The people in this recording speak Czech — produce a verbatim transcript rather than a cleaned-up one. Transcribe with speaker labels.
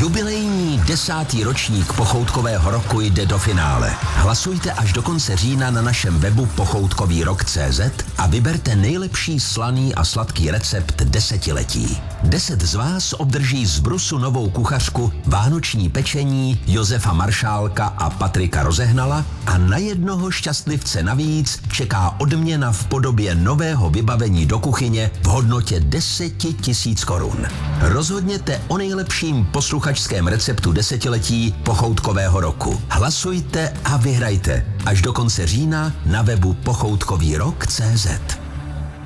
Speaker 1: Jubilejní desátý ročník Pochoutkového roku jde do finále. Hlasujte až do konce října na našem webu pochoutkový rok tečka cé zet a vyberte nejlepší slaný a sladký recept desetiletí. Deset z vás obdrží z Brusu novou kuchařku, vánoční pečení Josefa Maršálka a Patrika Rozehnala a na jednoho šťastlivce navíc čeká odměna v podobě nového vybavení do kuchyně v hodnotě deset tisíc korun. Rozhodněte o nejlepším posluchačském receptu desetiletí Pochoutkového roku. Hlasujte a vyhrajte až do konce října na webu pochoutkový rok tečka cé zet.